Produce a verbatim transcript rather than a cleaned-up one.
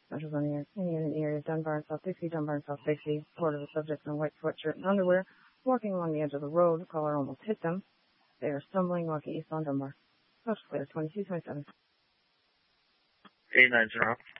Centers on the air, Indian in the area of Dunbar and South Dixie, Dunbar and South Dixie. Report of a subject in a white sweatshirt and underwear, walking along the edge of the road. The caller almost hit them. They are stumbling, walking east on Dunbar. Coast clear, twenty-two twenty-seven. eight nine zero.